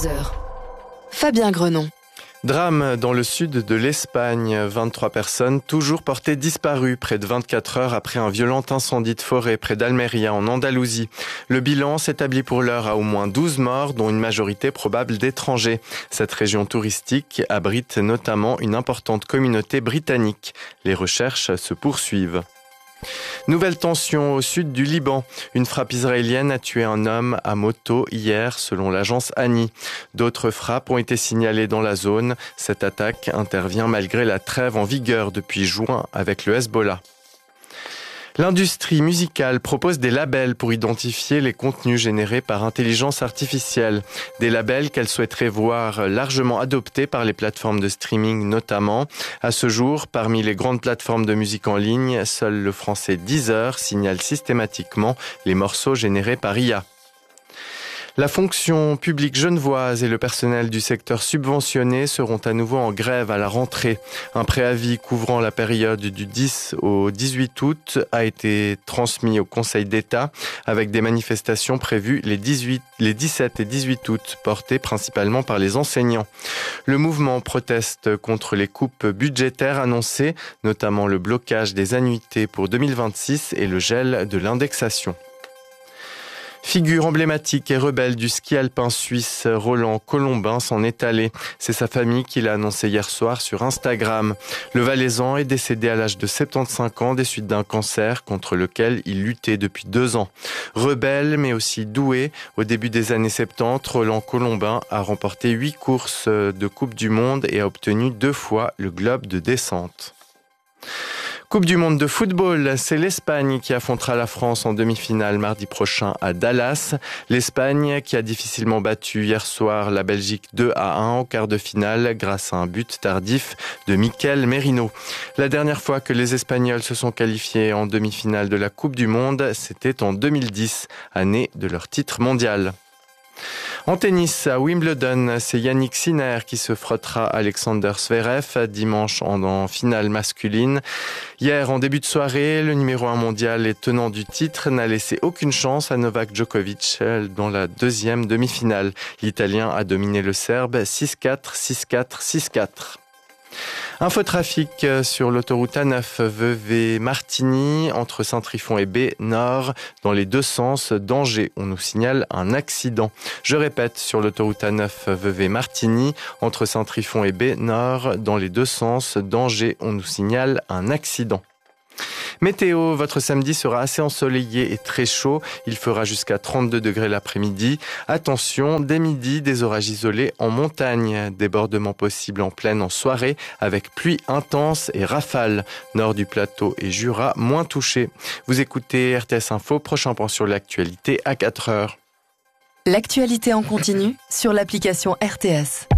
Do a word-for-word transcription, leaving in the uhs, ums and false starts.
vingt-deux heures. Fabien Grenon. Drame dans le sud de l'Espagne. vingt-trois personnes toujours portées disparues près de vingt-quatre heures après un violent incendie de forêt près d'Almeria en Andalousie. Le bilan s'établit pour l'heure à au moins douze morts, dont une majorité probable d'étrangers. Cette région touristique abrite notamment une importante communauté britannique. Les recherches se poursuivent. Nouvelle tension au sud du Liban. Une frappe israélienne a tué un homme à moto hier, selon l'agence A N I. D'autres frappes ont été signalées dans la zone. Cette attaque intervient malgré la trêve en vigueur depuis juin avec le Hezbollah. L'industrie musicale propose des labels pour identifier les contenus générés par intelligence artificielle. Des labels qu'elle souhaiterait voir largement adoptés par les plateformes de streaming notamment. À ce jour, parmi les grandes plateformes de musique en ligne, seul le français Deezer signale systématiquement les morceaux générés par I A. La fonction publique genevoise et le personnel du secteur subventionné seront à nouveau en grève à la rentrée. Un préavis couvrant la période du dix au dix-huit août a été transmis au Conseil d'État avec des manifestations prévues les, dix-huit, les dix-sept et dix-huit août, portées principalement par les enseignants. Le mouvement proteste contre les coupes budgétaires annoncées, notamment le blocage des annuités pour deux mille vingt-six et le gel de l'indexation. Figure emblématique et rebelle du ski alpin suisse, Roland Colombin s'en est allé. C'est sa famille qui l'a annoncé hier soir sur Instagram. Le Valaisan est décédé à l'âge de soixante-quinze ans des suites d'un cancer contre lequel il luttait depuis deux ans. Rebelle mais aussi doué, au début des années soixante-dix, Roland Colombin a remporté huit courses de Coupe du Monde et a obtenu deux fois le globe de descente. Coupe du monde de football, c'est l'Espagne qui affrontera la France en demi-finale mardi prochain à Dallas. L'Espagne qui a difficilement battu hier soir la Belgique deux à un en quart de finale grâce à un but tardif de Mikel Merino. La dernière fois que les Espagnols se sont qualifiés en demi-finale de la Coupe du monde, c'était en deux mille dix, année de leur titre mondial. En tennis, à Wimbledon, c'est Yannick Sinner qui se frottera à Alexander Zverev dimanche en, en finale masculine. Hier, en début de soirée, le numéro un mondial et tenant du titre n'a laissé aucune chance à Novak Djokovic dans la deuxième demi-finale. L'Italien a dominé le Serbe six quatre, six quatre, six quatre. Infotrafic sur l'autoroute A neuf Vevey-Martigny entre Saint-Trifon et B Nord dans les deux sens, danger. On nous signale un accident. Je répète, sur l'autoroute A neuf Vevey-Martigny entre Saint-Trifon et B Nord dans les deux sens, danger. On nous signale un accident. Météo, votre samedi sera assez ensoleillé et très chaud. Il fera jusqu'à trente-deux degrés l'après-midi. Attention, dès midi, des orages isolés en montagne. Débordements possibles en plaine en soirée avec pluie intense et rafales. Nord du plateau et Jura moins touchés. Vous écoutez R T S Info, prochain point sur l'actualité à quatre heures. L'actualité en continu sur l'application R T S.